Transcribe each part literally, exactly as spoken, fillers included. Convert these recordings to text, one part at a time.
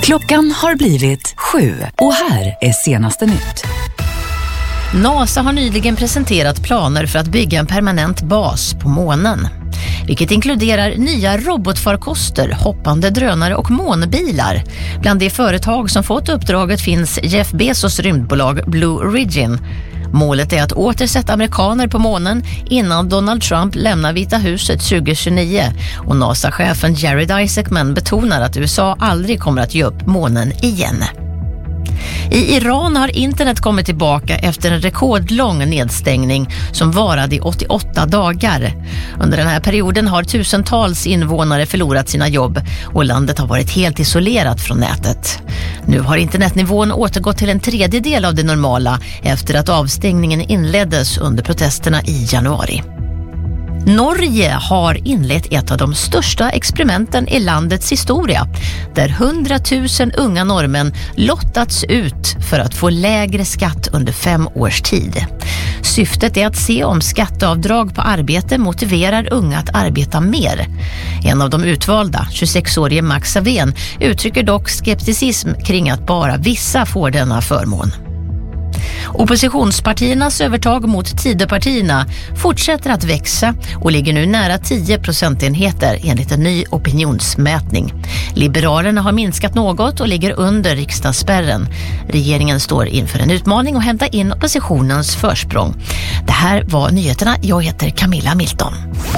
Klockan har blivit sju och här är senaste nytt. NASA har nyligen presenterat planer för att bygga en permanent bas på månen, vilket inkluderar nya robotfarkoster, hoppande drönare och månbilar. Bland de företag som fått uppdraget finns Jeff Bezos rymdbolag Blue Origin. Målet är att återsätta amerikaner på månen innan Donald Trump lämnar Vita huset tjugo tjugonio, och NASA-chefen Jared Isaacman betonar att U S A aldrig kommer att ge upp månen igen. I Iran har internet kommit tillbaka efter en rekordlång nedstängning som varade i åttioåtta dagar. Under den här perioden har tusentals invånare förlorat sina jobb och landet har varit helt isolerat från nätet. Nu har internetnivån återgått till en tredjedel av det normala efter att avstängningen inleddes under protesterna i januari. Norge har inlett ett av de största experimenten i landets historia, där hundratusen unga norrmän lottats ut för att få lägre skatt under fem års tid. Syftet är att se om skatteavdrag på arbete motiverar unga att arbeta mer. En av de utvalda, tjugosex-årige Max Savén, uttrycker dock skepticism kring att bara vissa får denna förmån. Oppositionspartiernas övertag mot Tidöpartierna fortsätter att växa och ligger nu nära tio procentenheter enligt en ny opinionsmätning. Liberalerna har minskat något och ligger under riksdagsspärren. Regeringen står inför en utmaning att hämta in oppositionens försprång. Det här var nyheterna. Jag heter Camilla Milton.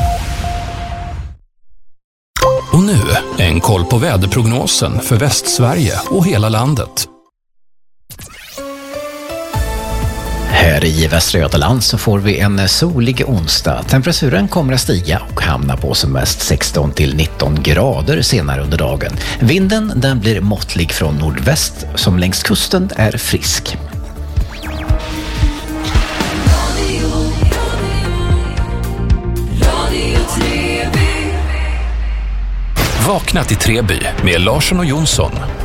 Och nu en koll på väderprognosen för Västsverige och hela landet. Här i Västra Götaland så får vi en solig onsdag. Temperaturen kommer att stiga och hamna på som mest sexton till nitton grader senare under dagen. Vinden den blir måttlig från nordväst som längs kusten är frisk. Vakna till Treby med Larsson och Jonsson.